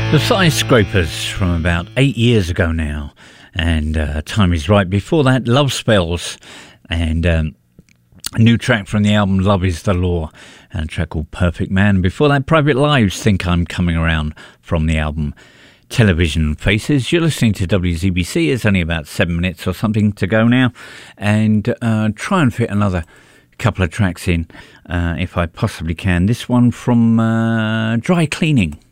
The Skyscrapers from about 8 years ago now, and Time Is Right. Before that, Love Spells, and a new track from the album Love Is the Law, and a track called Perfect Man. Before that, Private Lives, Think I'm Coming Around, from the album Television Faces. You're listening to WZBC. It's only about 7 minutes or something to go now, and try and fit another couple of tracks in if I possibly can. This one from Dry Cleaning.